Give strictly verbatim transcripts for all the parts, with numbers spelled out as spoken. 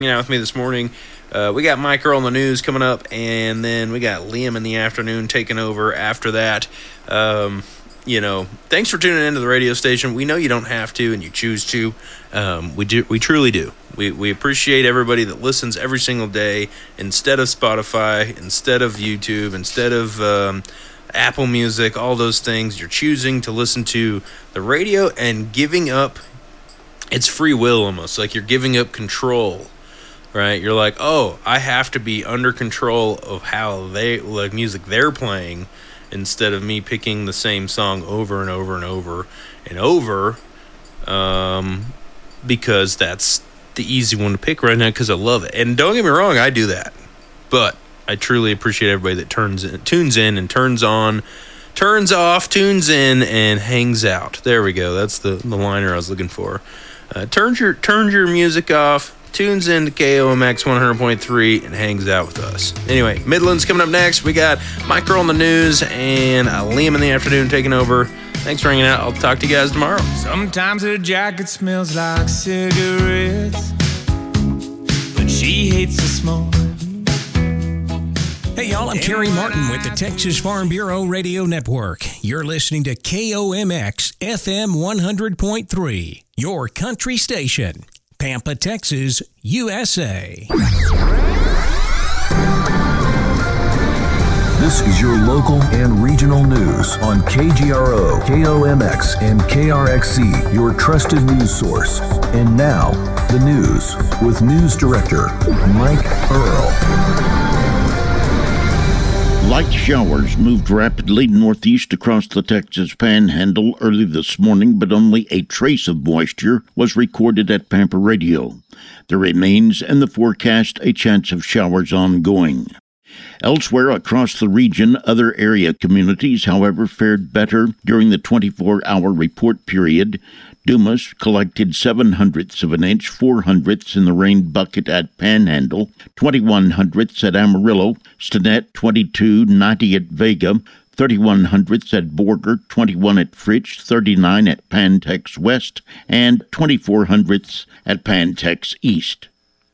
Out with me this morning. Uh, we got Mike Earl on the news coming up, and then we got Liam in the afternoon taking over after that. Um, you know, thanks for tuning into the radio station. We know you don't have to, and you choose to. Um, we do. We truly do. We we appreciate everybody that listens every single day instead of Spotify, instead of YouTube, instead of um, Apple Music, all those things. You're choosing to listen to the radio and giving up. It's free will almost, like you're giving up control. Right, you're like, oh, I have to be under control of how they like music they're playing, instead of me picking the same song over and over and over and over, um, because that's the easy one to pick right now because I love it. And don't get me wrong, I do that, but I truly appreciate everybody that turns in, tunes in and turns on, turns off, tunes in, and hangs out. There we go. That's the the liner I was looking for. Uh, turns your turns your music off. Tunes in to K O M X one hundred point three and hangs out with us. Anyway, Midland's coming up next. We got Mike Earl on the news and uh, Liam in the afternoon taking over. Thanks for hanging out. I'll talk to you guys tomorrow. Sometimes her jacket smells like cigarettes, but she hates the smoke. Hey, y'all, I'm Kerry Martin with the Texas Farm Bureau Radio Network. You're listening to K O M X F M one hundred point three, your country station. Pampa, Texas, U S A. This is your local and regional news on K G R O, K O M X, and K R X C, your trusted news source. And now, the news with News Director Mike Earl. Light showers moved rapidly northeast across the Texas Panhandle early this morning, but only a trace of moisture was recorded at Pampa Radio. There remains in the forecast a chance of showers ongoing. Elsewhere across the region, other area communities, however, fared better during the twenty-four hour report period. Dumas collected seven hundredths of an inch, four hundredths in the rain bucket at Panhandle, twenty-one hundredths at Amarillo, Stinnett twenty-two, ninety at Vega, thirty-one hundredths at Borger, twenty-one at Fritch, thirty-nine at Pantex West, and twenty-four hundredths at Pantex East.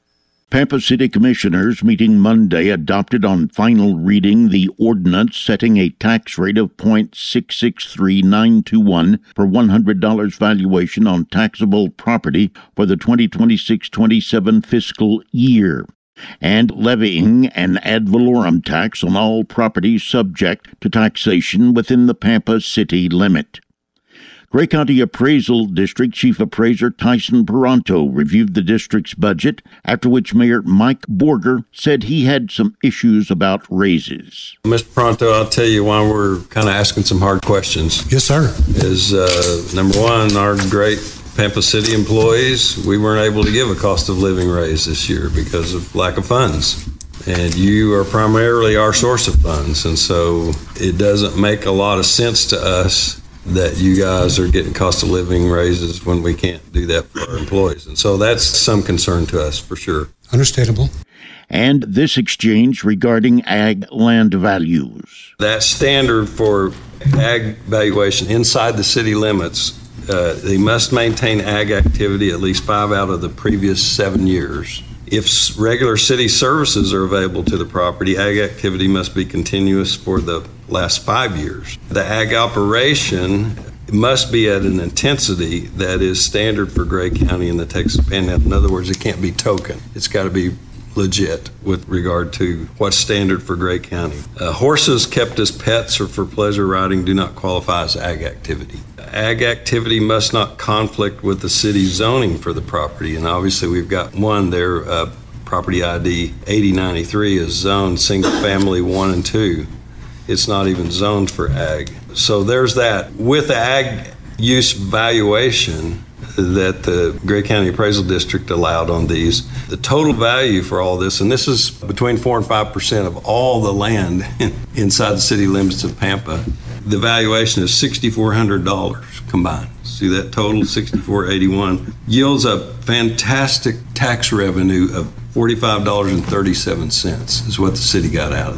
Pampa City Commissioners meeting Monday adopted on final reading the ordinance setting a tax rate of point six six three nine two one per one hundred dollars valuation on taxable property for the twenty twenty-six twenty-seven fiscal year, and levying an ad valorem tax on all properties subject to taxation within the Pampa City limit. Gray County Appraisal District Chief Appraiser Tyson Peranto reviewed the district's budget, after which Mayor Mike Borger said he had some issues about raises. Mister Peranto, I'll tell you why we're kind of asking some hard questions. Yes, sir. Is uh, number one, our great Pampa City employees, we weren't able to give a cost of living raise this year because of lack of funds. And you are primarily our source of funds, and so it doesn't make a lot of sense to us that you guys are getting cost of living raises when we can't do that for our employees. And so that's some concern to us for sure. Understandable. And this exchange regarding ag land values. That standard for ag valuation inside the city limits, uh, they must maintain ag activity at least five out of the previous seven years. If regular city services are available to the property, ag activity must be continuous for the last five years. The ag operation must be at an intensity that is standard for Gray County and the Texas Panhandle. In other words, it can't be token. It's got to be legit with regard to what's standard for Gray County. Uh, horses kept as pets or for pleasure riding do not qualify as ag activity. Ag activity must not conflict with the city zoning for the property, and obviously we've got one there, uh, property I D eighty ninety-three is zoned single family one and two. It's not even zoned for ag. So there's that. With the ag use valuation that the Gray County Appraisal District allowed on these, the total value for all this, and this is between four and five percent of all the land inside the city limits of Pampa, the valuation is six thousand four hundred dollars combined. See that total, six thousand four hundred eighty-one, yields a fantastic tax revenue of forty-five dollars and thirty-seven cents is what the city got out of that.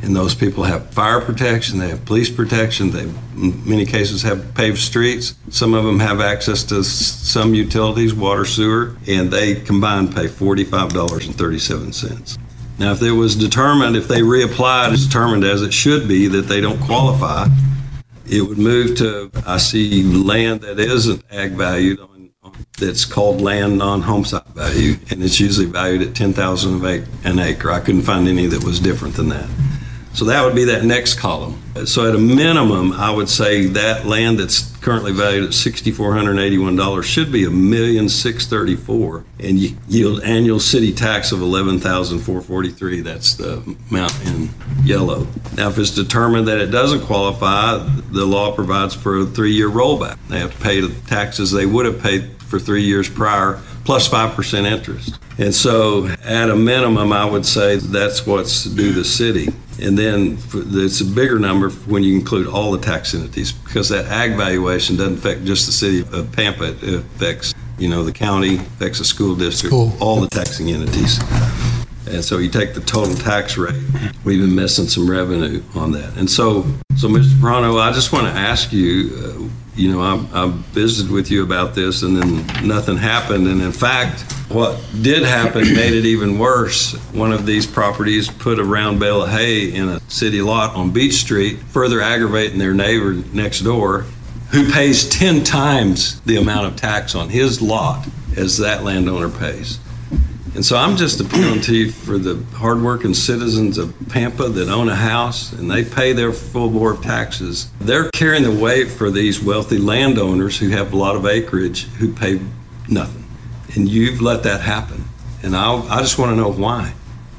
And those people have fire protection, they have police protection, they in many cases have paved streets. Some of them have access to s- some utilities, water, sewer, and they combined pay forty-five dollars and thirty-seven cents. Now, if it was determined, if they reapplied, it's determined as it should be that they don't qualify, it would move to, I see land that isn't ag valued, on, on, that's called land non-home site value, and it's usually valued at ten thousand dollars an acre. I couldn't find any that was different than that. So that would be that next column. So at a minimum, I would say that land that's currently valued at six thousand four hundred eighty-one dollars should be a million six thirty-four, and you yield annual city tax of eleven thousand four hundred forty-three. That's the amount in yellow. Now, if it's determined that it doesn't qualify, the law provides for a three-year rollback. They have to pay the taxes they would have paid for three years prior, plus five percent interest. And so at a minimum, I would say that's what's due the city. And then it's a bigger number when you include all the tax entities, because that ag valuation doesn't affect just the city of Pampa. It affects, you know, the county, affects the school district, Cool. all the taxing entities. And so you take the total tax rate, we've been missing some revenue on that. And so, so Mister Prano, I just want to ask you, uh, you know, I, I visited with you about this and then nothing happened. And in fact, what did happen made it even worse. One of these properties put a round bale of hay in a city lot on Beach Street, further aggravating their neighbor next door, who pays ten times the amount of tax on his lot as that landowner pays. And so I'm just appealing to you for the hardworking citizens of Pampa that own a house and they pay their full board of taxes. They're carrying the weight for these wealthy landowners who have a lot of acreage who pay nothing. And you've let that happen. And I I just want to know why.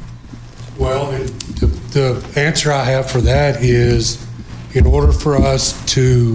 Well, and the, the answer I have for that is, in order for us to,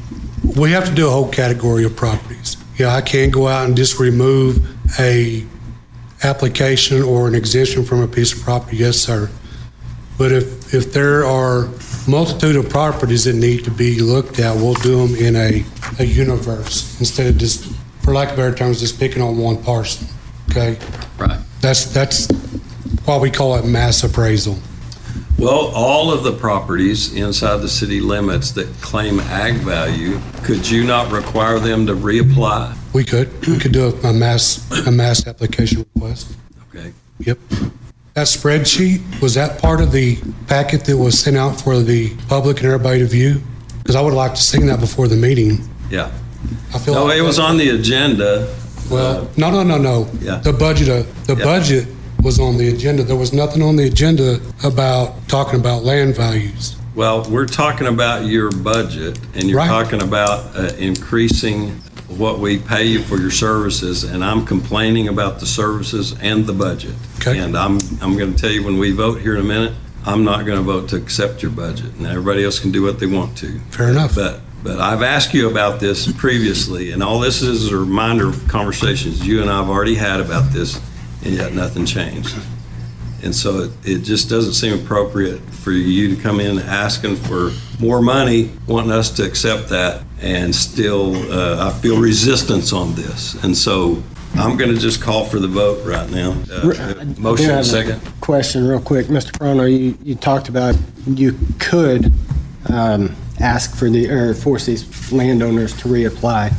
we have to do a whole category of properties. Yeah, I can't go out and just remove a application or an exemption from a piece of property, yes, sir. But if, if there are multitude of properties that need to be looked at, we'll do them in a, a universe instead of just, for lack of better terms, just picking on one parcel, okay? Right. That's, that's why we call it mass appraisal. Well, all of the properties inside the city limits that claim ag value, could you not require them to reapply? We could, we could do a mass, a mass application request. Okay. Yep. That spreadsheet, was that part of the packet that was sent out for the public and everybody to view? Because I would like to see that before the meeting. Yeah. I feel No, like it was that- on the agenda. Well, no, no, no, no. Yeah. The budget, uh, the Yeah. budget was on the agenda. There was nothing on the agenda about talking about land values. Well, we're talking about your budget, and you're Right. talking about uh, increasing what we pay you for your services, and I'm complaining about the services and the budget. Okay. And I'm, I'm going to tell you, when we vote here in a minute, I'm not going to vote to accept your budget, and everybody else can do what they want to. Fair enough. But, but I've asked you about this previously, and all this is a reminder of conversations you and I have already had about this, and yet nothing changed. And so it, it just doesn't seem appropriate for you to come in asking for more money, wanting us to accept that, and still, uh, I feel resistance on this. And so I'm going to just call for the vote right now. Uh, Motion and second. Question real quick. Mister Prono, you, you talked about you could um, ask for the, or force these landowners to reapply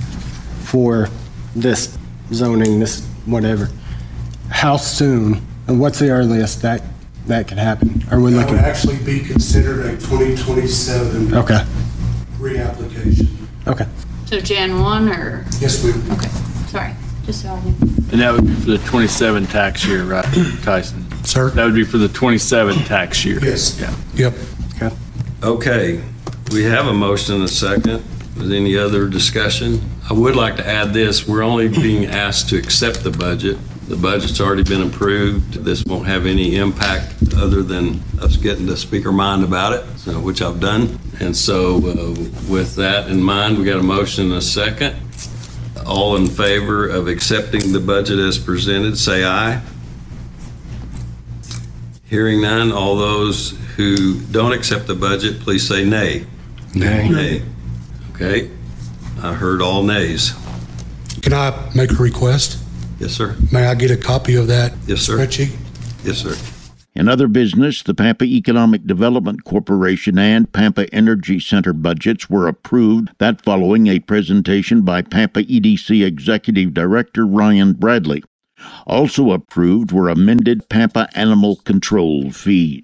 for this zoning, this whatever. How soon, and what's the earliest that, that could happen? Are we That looking? would actually be considered a twenty twenty-seven Okay, reapplication. okay. So Jan one or, Yes, ma'am. okay, sorry, just so I knew. And that would be for the twenty-seven tax year, right, Tyson? Sir? That would be for the twenty-seven tax year. Yes. Yeah. Yep. Okay, we have a motion and a second. Is any other discussion? I would like to add this, we're only being asked to accept the budget. The budget's already been approved. This won't have any impact other than us getting to speak our mind about it, so, which I've done. And so uh, with that in mind, we got a motion and a second. All in favor of accepting the budget as presented, say aye. Hearing none, all those who don't accept the budget, please say nay. Nay. Nay. Okay, I heard all nays. Can I make a request? Yes, sir. May I get a copy of that Yes, sir. spreadsheet? Yes, sir. In other business, the Pampa Economic Development Corporation and Pampa Energy Center budgets were approved, that following a presentation by Pampa E D C Executive Director Ryan Bradley. Also approved were amended Pampa animal control fees.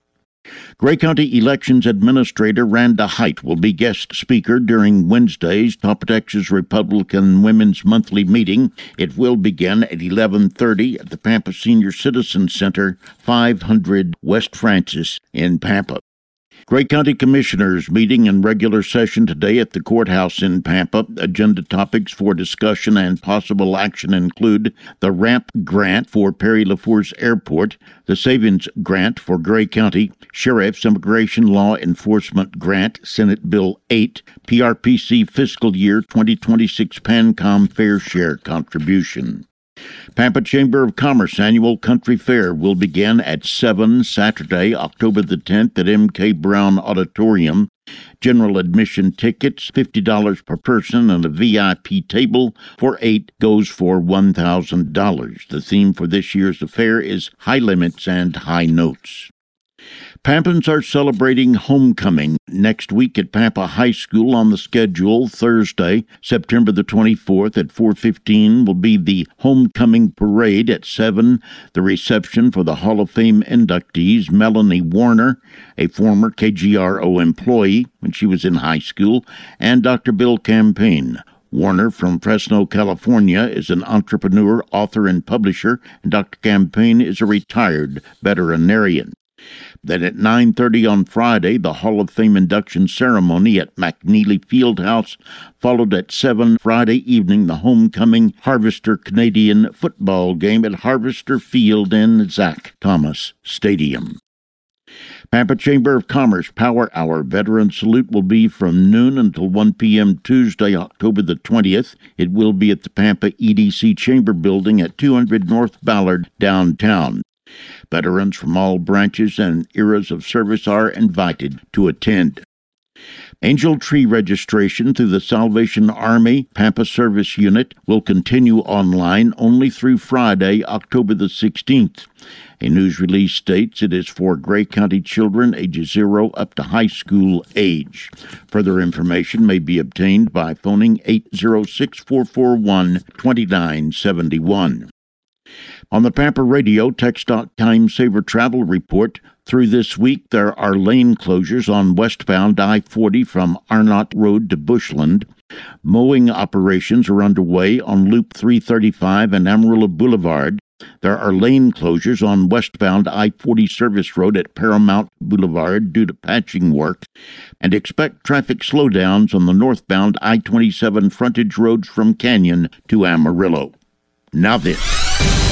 Gray County Elections Administrator Randa Height will be guest speaker during Wednesday's Pampa, Texas Republican Women's Monthly Meeting. It will begin at eleven thirty at the Pampa Senior Citizen Center, five hundred West Francis in Pampa. Gray County Commissioners meeting in regular session today at the courthouse in Pampa. Agenda topics for discussion and possible action include the RAMP grant for Perry LaForce Airport, the Savings Grant for Gray County, Sheriff's Immigration Law Enforcement Grant, Senate Bill eight, P R P C Fiscal Year twenty twenty-six PANCOM Fair Share Contribution. Pampa Chamber of Commerce Annual Country Fair will begin at seven Saturday, October the tenth at M K Brown Auditorium. General admission tickets, fifty dollars per person, and a V I P table for eight goes for one thousand dollars. The theme for this year's affair is High Limits and High Notes. Pampans are celebrating homecoming next week at Pampa High School. On the schedule Thursday, September the twenty-fourth at four fifteen will be the homecoming parade. At seven, the reception for the Hall of Fame inductees Melanie Warner, a former K G R O employee when she was in high school, and Doctor Bill Campaign. Warner from Fresno, California, is an entrepreneur, author, and publisher, and Doctor Campaign is a retired veterinarian. Then at nine thirty on Friday, the Hall of Fame induction ceremony at McNeely Fieldhouse, followed at seven Friday evening the homecoming Harvester Canadian football game at Harvester Field in Zach Thomas Stadium. Pampa Chamber of Commerce Power Hour Veteran Salute will be from noon until one p.m. Tuesday, October the twentieth. It will be at the Pampa E D C Chamber Building at two hundred North Ballard, downtown. Veterans from all branches and eras of service are invited to attend. Angel Tree registration through the Salvation Army Pampa Service Unit will continue online only through Friday, October the sixteenth. A news release states it is for Gray County children ages zero up to high school age. Further information may be obtained by phoning eight zero six, four four one, two nine seven one. On the Pampa Radio TxDOT Time Saver Travel Report, through this week there are lane closures on westbound I forty from Arnott Road to Bushland. Mowing operations are underway on Loop three thirty-five and Amarillo Boulevard. There are lane closures on westbound I forty Service Road at Paramount Boulevard due to patching work, and expect traffic slowdowns on the northbound I twenty-seven frontage roads from Canyon to Amarillo. Now this.